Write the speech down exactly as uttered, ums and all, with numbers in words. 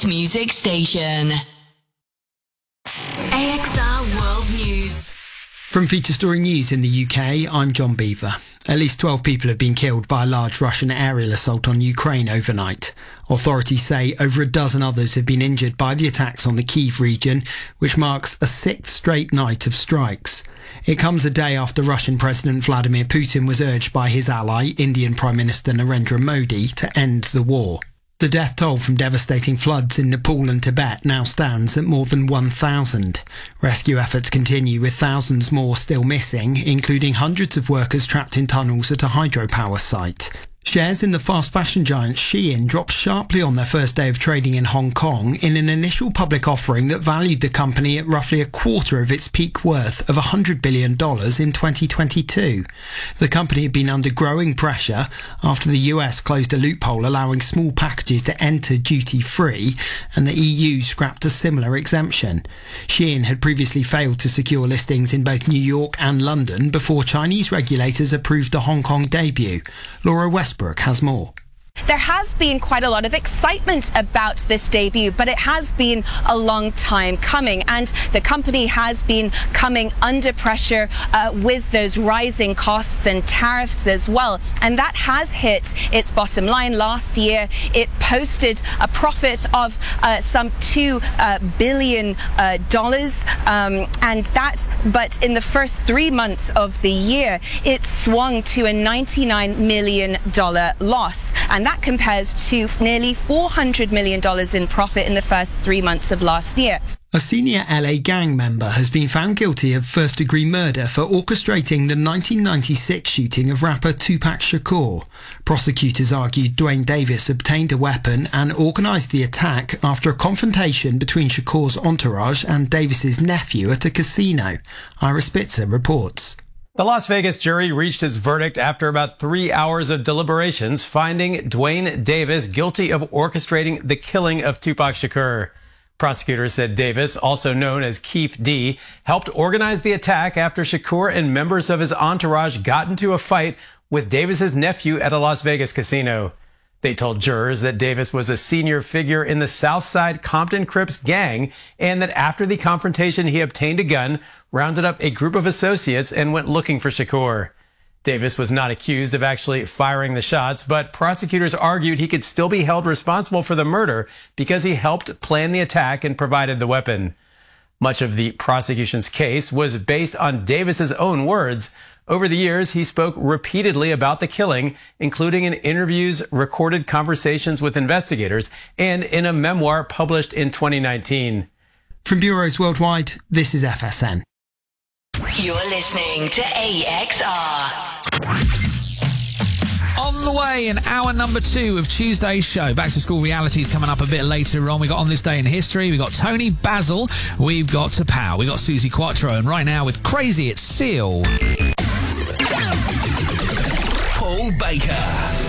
Music Station. A X R World News. From Feature Story News in the U K, I'm John Beaver. At least twelve people have been killed by a large Russian aerial assault on Ukraine overnight. Authorities say over a dozen others have been injured by the attacks on the Kyiv region, which marks a sixth straight night of strikes. It comes a day after Russian President Vladimir Putin was urged by his ally, Indian Prime Minister Narendra Modi, to end the war. The death toll from devastating floods in Nepal and Tibet now stands at more than one thousand. Rescue efforts continue with thousands more still missing, including hundreds of workers trapped in tunnels at a hydropower site. Shares in the fast fashion giant Shein dropped sharply on their first day of trading in Hong Kong in an initial public offering that valued the company at roughly a quarter of its peak worth of one hundred billion dollars in twenty twenty-two. The company had been under growing pressure after the U S closed a loophole allowing small packages to enter duty-free, and the E U scrapped a similar exemption. Shein had previously failed to secure listings in both New York and London before Chinese regulators approved the Hong Kong debut. Laura Westbrook has more. There has been quite a lot of excitement about this debut, but it has been a long time coming, and the company has been coming under pressure uh, with those rising costs and tariffs as well, and that has hit its bottom line. Last year it posted a profit of uh, some two uh, billion dollars, um, and that but in the first three months of the year it swung to a ninety-nine million dollars loss, and that compares to nearly four hundred million dollars in profit in the first three months of last year. A senior L A gang member has been found guilty of first-degree murder for orchestrating the nineteen ninety-six shooting of rapper Tupac Shakur. Prosecutors argued Dwayne Davis obtained a weapon and organised the attack after a confrontation between Shakur's entourage and Davis's nephew at a casino. Ira Spitzer reports. The Las Vegas jury reached its verdict after about three hours of deliberations, finding Dwayne Davis guilty of orchestrating the killing of Tupac Shakur. Prosecutors said Davis, also known as Keith D, helped organize the attack after Shakur and members of his entourage got into a fight with Davis's nephew at a Las Vegas casino. They told jurors that Davis was a senior figure in the Southside Compton Crips gang, and that after the confrontation he obtained a gun, rounded up a group of associates, and went looking for Shakur. Davis was not accused of actually firing the shots, but prosecutors argued he could still be held responsible for the murder because he helped plan the attack and provided the weapon. Much of the prosecution's case was based on Davis's own words. Over the years, he spoke repeatedly about the killing, including in interviews, recorded conversations with investigators, and in a memoir published in twenty nineteen. From bureaus worldwide, this is F S N. You're listening to A X R. On the way in hour number two of Tuesday's show. Back to School Realities coming up a bit later on. We got On This Day in History. We got Tony Basil. We've got Tapao. We got Susie Quattro. And right now with Crazy, it's Seal. Paul Baker.